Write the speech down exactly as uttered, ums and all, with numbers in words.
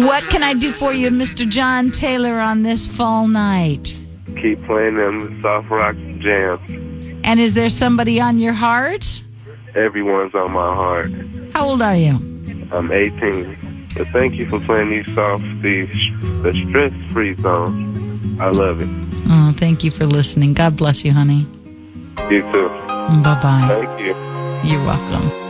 What can I do for you, Mister John Taylor, on this fall night? Keep playing them soft rock jams. And is there somebody on your heart? Everyone's on my heart. How old are you? I'm eighteen. But thank you for playing these soft, these the stress-free songs. I love it. Oh, thank you for listening. God bless you, honey. You too. Bye-bye. Thank you. You're welcome.